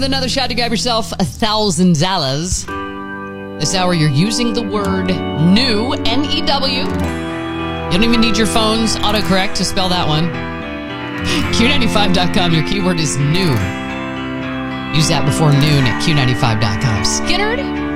Another shot to grab yourself $1,000. This hour, you're using the word new, N-E-W. You don't even need your phone's autocorrect to spell that one. Q95.com, your keyword is new. Use that before noon at Q95.com. Skinnerd?